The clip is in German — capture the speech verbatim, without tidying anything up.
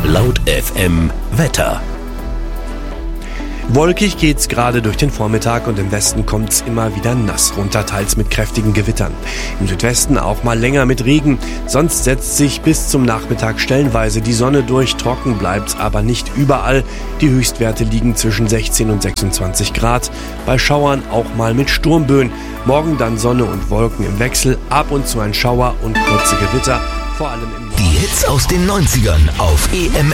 Laut F M Wetter. Wolkig geht's gerade durch den Vormittag und im Westen kommt's immer wieder nass runter, teils mit kräftigen Gewittern. Im Südwesten auch mal länger mit Regen, sonst setzt sich bis zum Nachmittag stellenweise die Sonne durch, trocken bleibt's aber nicht überall. Die Höchstwerte liegen zwischen sechzehn und sechsundzwanzig Grad, bei Schauern auch mal mit Sturmböen. Morgen dann Sonne und Wolken im Wechsel, ab und zu ein Schauer und kurze Gewitter, vor allem im Norden. Die Hits aus den neunzigern auf E M